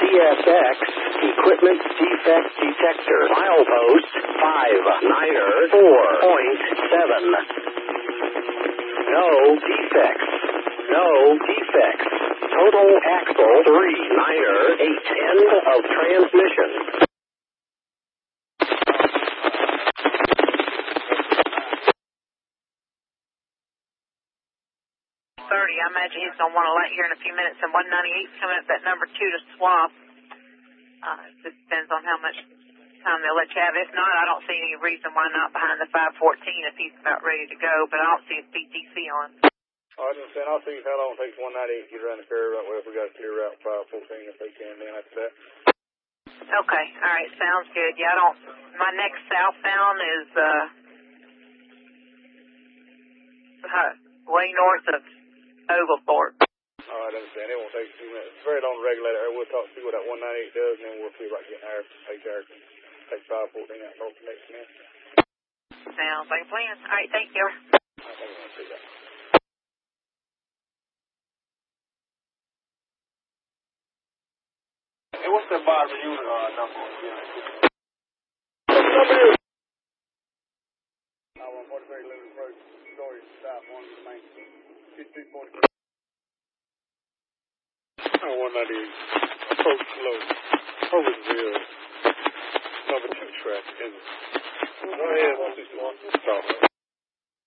CSX Equipment Defect Detector. Milepost 594.7. No defects. No defects. Total axle 398. End of transmission. 30. I imagine he's going to want to light here in a few minutes, and 198's coming up that number 2 to swap. It just depends on how much time they'll let you have. If not, I don't see any reason why not behind the 514 if he's about ready to go, but I don't see his PTC on. I understand. I'll see how long it takes 198 to get around the curve. Right way if we got to clear route 514 if they can, then after that. Okay. All right. Sounds good. Yeah, my next southbound is way north of Oglethorpe. All right, I understand. It won't take a few minutes. It's very long to regulate it. We'll talk, see what that 198 does, and then we'll see about getting our HR. Take 514 out north next minute. Sounds like a plan. All right, thank you. I think we're going to see that. Hey, what's that bottom unit number on the unit? What's the number is? I want 43 Living Approach, storage, stop, 1 to the main. 5243. 198, approach slow, Hogansville, number 2 track, go ahead, 161, stop.